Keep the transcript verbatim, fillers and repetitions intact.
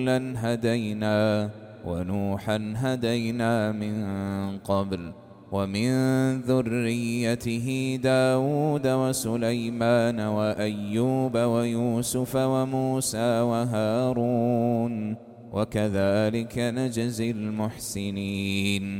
كُلًّا هَدَيْنَا وَنُوحًا هَدَيْنَا مِن قَبْلُ وَمِن ذُرِّيَّتِهِ دَاوُودَ وَسُلَيْمَانَ وَأَيُّوبَ وَيُوسُفَ وَمُوسَىٰ وَهَارُونَ وَكَذَٰلِكَ نَجْزِي الْمُحْسِنِينَ